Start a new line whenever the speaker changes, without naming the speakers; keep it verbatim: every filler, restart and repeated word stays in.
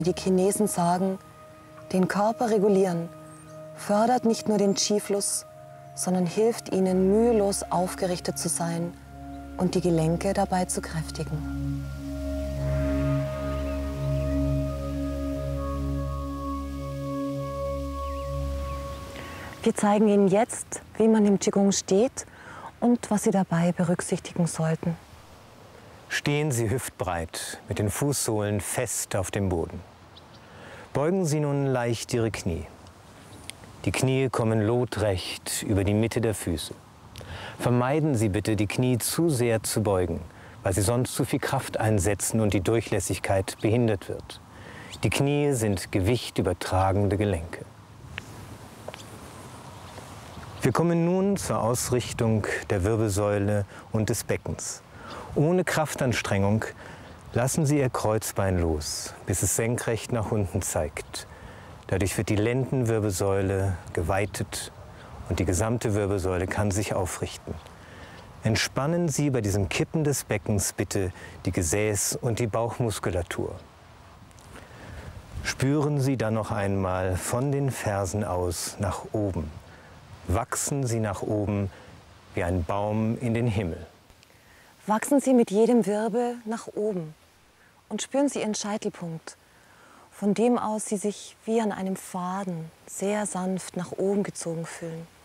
Die Chinesen sagen, den Körper regulieren fördert nicht nur den Qi-Fluss, sondern hilft ihnen, mühelos aufgerichtet zu sein und die Gelenke dabei zu kräftigen. Wir zeigen Ihnen jetzt, wie man im Qigong steht und was Sie dabei berücksichtigen sollten.
Stehen Sie hüftbreit, mit den Fußsohlen fest auf dem Boden. Beugen Sie nun leicht Ihre Knie. Die Knie kommen lotrecht über die Mitte der Füße. Vermeiden Sie bitte, die Knie zu sehr zu beugen, weil sie sonst zu viel Kraft einsetzen und die Durchlässigkeit behindert wird. Die Knie sind gewichtübertragende Gelenke. Wir kommen nun zur Ausrichtung der Wirbelsäule und des Beckens. Ohne Kraftanstrengung lassen Sie Ihr Kreuzbein los, bis es senkrecht nach unten zeigt. Dadurch wird die Lendenwirbelsäule geweitet und die gesamte Wirbelsäule kann sich aufrichten. Entspannen Sie bei diesem Kippen des Beckens bitte die Gesäß- und die Bauchmuskulatur. Spüren Sie dann noch einmal von den Fersen aus nach oben. Wachsen Sie nach oben wie ein Baum in den Himmel.
Wachsen Sie mit jedem Wirbel nach oben und spüren Sie Ihren Scheitelpunkt, von dem aus Sie sich wie an einem Faden sehr sanft nach oben gezogen fühlen.